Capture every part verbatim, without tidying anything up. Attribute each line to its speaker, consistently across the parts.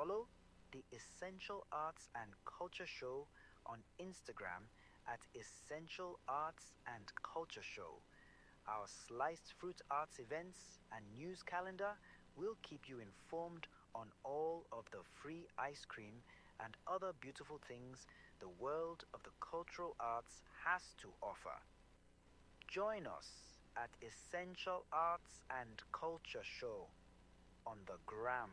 Speaker 1: follow the Essential Arts and Culture Show on Instagram at Essential Arts and Culture Show. Our Sliced Fruit Arts events and news calendar will keep you informed on all of the free ice cream and other beautiful things the world of the cultural arts has to offer. Join us at Essential Arts and Culture Show on the gram.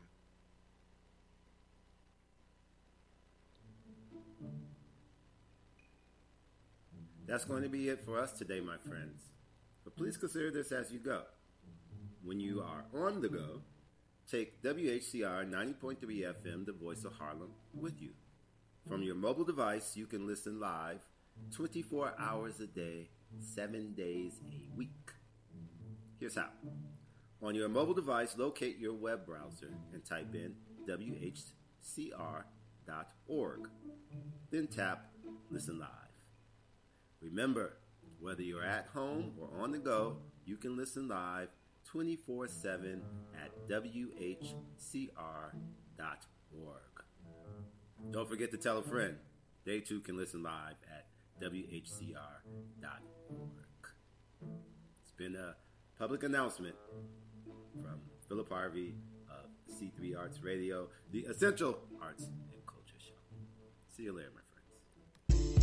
Speaker 2: That's going to be it for us today, my friends. But please consider this as you go. When you are on the go, take W H C R ninety point three F M, the voice of Harlem, with you. From your mobile device, you can listen live twenty-four hours a day, seven days a week. Here's how. On your mobile device, locate your web browser and type in W H C R dot org. Then tap Listen Live. Remember, whether you're at home or on the go, you can listen live twenty-four seven at W H C R dot org. Don't forget to tell a friend. They too can listen live at W H C R dot org. It's been a public announcement from Philip Harvey of C three Arts Radio, the Essential Arts and Culture Show. See you later, my friend.